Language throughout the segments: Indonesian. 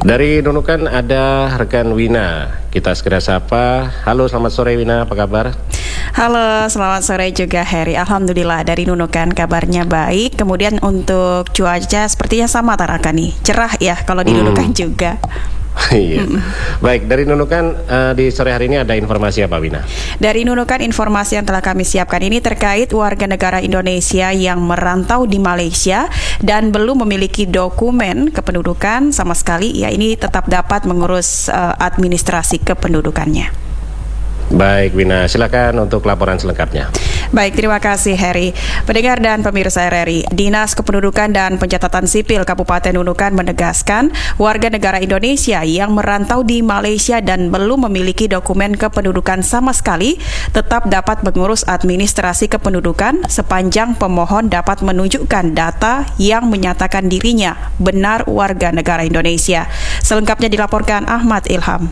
Dari Nunukan ada rekan Wina. Kita segera sapa. Halo, selamat sore Wina, apa kabar? Halo, selamat sore juga Heri. Alhamdulillah dari Nunukan kabarnya baik. Kemudian untuk cuaca sepertinya sama Tarakan nih. Cerah ya kalau di Nunukan juga. Iya. Baik, dari Nunukan di sore hari ini ada informasi apa Wina? Dari Nunukan informasi yang telah kami siapkan ini terkait warga negara Indonesia yang merantau di Malaysia dan belum memiliki dokumen kependudukan sama sekali, ya ini tetap dapat mengurus administrasi kependudukannya. Baik Wina, silakan untuk laporan selengkapnya. Baik, terima kasih Heri. Pendengar dan pemirsa RRI, Dinas Kependudukan dan Pencatatan Sipil Kabupaten Nunukan menegaskan warga negara Indonesia yang merantau di Malaysia dan belum memiliki dokumen kependudukan sama sekali tetap dapat mengurus administrasi kependudukan sepanjang pemohon dapat menunjukkan data yang menyatakan dirinya benar warga negara Indonesia. Selengkapnya dilaporkan Ahmad Ilham.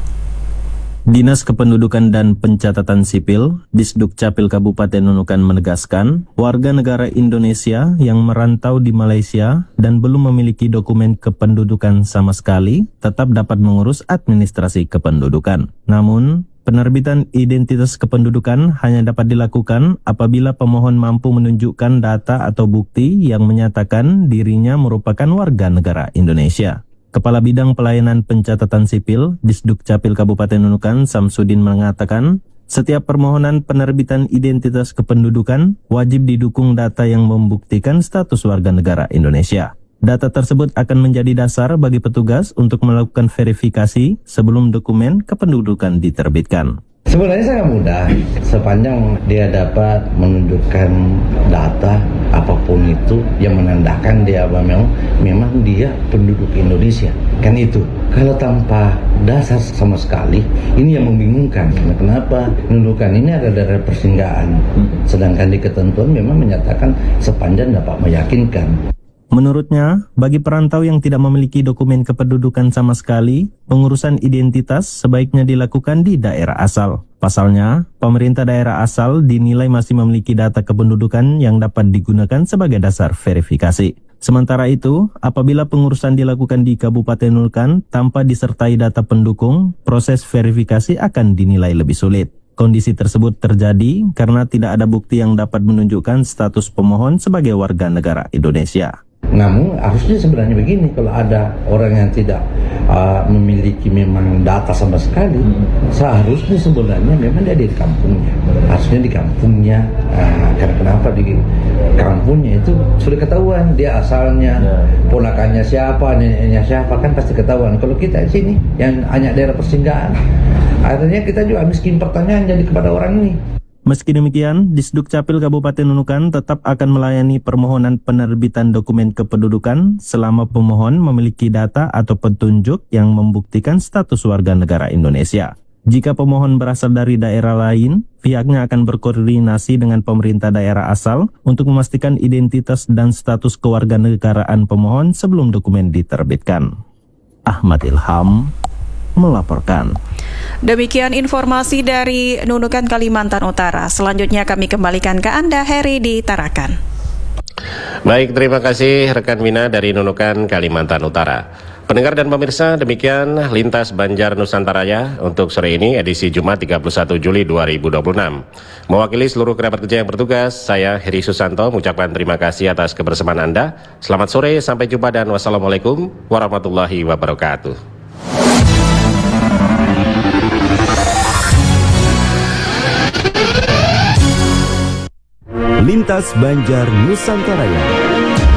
Dinas Kependudukan dan Pencatatan Sipil, Disdukcapil Kabupaten Nunukan menegaskan, warga negara Indonesia yang merantau di Malaysia dan belum memiliki dokumen kependudukan sama sekali tetap dapat mengurus administrasi kependudukan. Namun, penerbitan identitas kependudukan hanya dapat dilakukan apabila pemohon mampu menunjukkan data atau bukti yang menyatakan dirinya merupakan warga negara Indonesia. Kepala Bidang Pelayanan Pencatatan Sipil, Disdukcapil Kabupaten Nunukan, Samsudin mengatakan, setiap permohonan penerbitan identitas kependudukan wajib didukung data yang membuktikan status warga negara Indonesia. Data tersebut akan menjadi dasar bagi petugas untuk melakukan verifikasi sebelum dokumen kependudukan diterbitkan. Sebenarnya sangat mudah, sepanjang dia dapat menunjukkan data apapun itu yang menandakan dia memang dia penduduk Indonesia. Kan itu. Kalau tanpa dasar sama sekali, ini yang membingungkan. Kenapa pendudukan ini ada daerah persinggahan, sedangkan di ketentuan memang menyatakan sepanjang dapat meyakinkan. Menurutnya, bagi perantau yang tidak memiliki dokumen kependudukan sama sekali, pengurusan identitas sebaiknya dilakukan di daerah asal. Pasalnya, pemerintah daerah asal dinilai masih memiliki data kependudukan yang dapat digunakan sebagai dasar verifikasi. Sementara itu, apabila pengurusan dilakukan di Kabupaten Nunukan tanpa disertai data pendukung, proses verifikasi akan dinilai lebih sulit. Kondisi tersebut terjadi karena tidak ada bukti yang dapat menunjukkan status pemohon sebagai warga negara Indonesia. Namun harusnya sebenarnya begini, kalau ada orang yang tidak memiliki memang data sama sekali, seharusnya sebenarnya memang dia di kampungnya, harusnya di kampungnya. Karena kenapa di kampungnya itu sudah ketahuan dia asalnya, ponakannya siapa, neneknya siapa, kan pasti ketahuan. Kalau kita di sini yang hanya daerah persinggahan, akhirnya kita juga miskin pertanyaan jadi kepada orang ini. Meski demikian, Disdukcapil Kabupaten Nunukan tetap akan melayani permohonan penerbitan dokumen kependudukan selama pemohon memiliki data atau petunjuk yang membuktikan status warga negara Indonesia. Jika pemohon berasal dari daerah lain, pihaknya akan berkoordinasi dengan pemerintah daerah asal untuk memastikan identitas dan status kewarganegaraan pemohon sebelum dokumen diterbitkan. Ahmad Ilham melaporkan. Demikian informasi dari Nunukan, Kalimantan Utara. Selanjutnya kami kembalikan ke Anda, Heri, di Tarakan. Baik, terima kasih rekan Wina dari Nunukan, Kalimantan Utara. Pendengar dan pemirsa, demikian Lintas Banjar Nusantara untuk sore ini, edisi Jumat 31 Juli 2026. Mewakili seluruh kerabat kerja yang bertugas, saya Heri Susanto mengucapkan terima kasih atas kebersamaan Anda. Selamat sore, sampai jumpa dan wassalamualaikum warahmatullahi wabarakatuh. Lintas Banjar Nusantara.